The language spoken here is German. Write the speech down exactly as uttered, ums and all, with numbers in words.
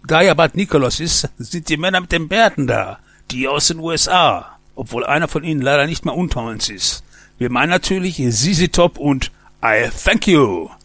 Gaia Bad Nikolaus ist, sind die Männer mit den Bärten da, die aus den U S A, obwohl einer von ihnen leider nicht mehr unter uns ist. Wir meinen natürlich Z Z Top und I Thank You.